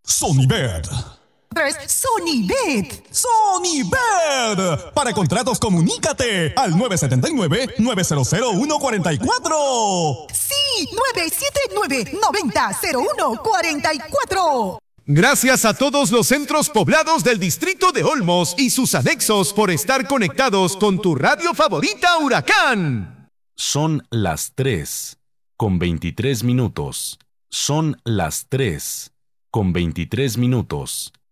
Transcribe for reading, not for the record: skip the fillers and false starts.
Sonibet. 3. Sonibet. Sonibet. Para contratos, comunícate al 979-900-144. Sí, 979-90-0144. Gracias a todos los centros poblados del distrito de Olmos y sus anexos por estar conectados con tu radio favorita Huracán. Son las 3:23. Son las 3:23.